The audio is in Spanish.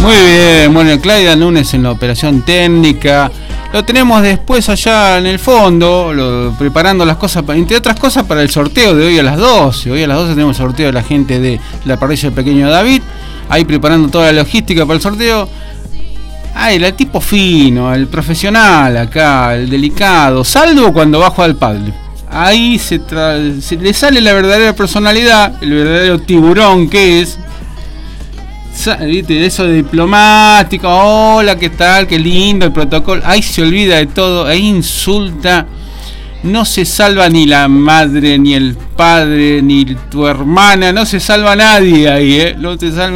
Muy bien, bueno, Claudia Núñez en la operación técnica. Lo tenemos después allá en el fondo, preparando las cosas, entre otras cosas, para el sorteo de hoy a las 12. Hoy a las 12 tenemos sorteo de la gente de la parrilla del Pequeño David. Ahí preparando toda la logística para el sorteo. El tipo fino, el profesional acá, el delicado, salvo cuando bajo al padre. Ahí se le sale la verdadera personalidad, el verdadero tiburón que es. ¿Viste? Eso de diplomático, hola, ¿qué tal? Qué lindo el protocolo. Ahí se olvida de todo, ahí insulta. No se salva ni la madre, ni el padre, ni tu hermana, no se salva nadie ahí, no se salva.